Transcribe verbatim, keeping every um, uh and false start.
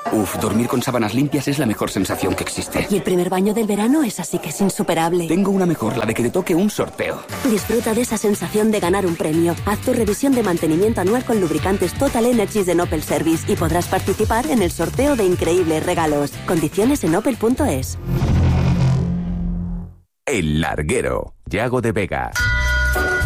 Uf, dormir con sábanas limpias es la mejor sensación que existe. Y el primer baño del verano es así que es insuperable. Tengo una mejor, la de que te toque un sorteo. Disfruta de esa sensación de ganar un premio. Haz tu revisión de mantenimiento anual con lubricantes Total Energies de Opel Service y podrás participar en el sorteo de increíbles regalos. Condiciones en opel punto es. El Larguero, Yago de Vega.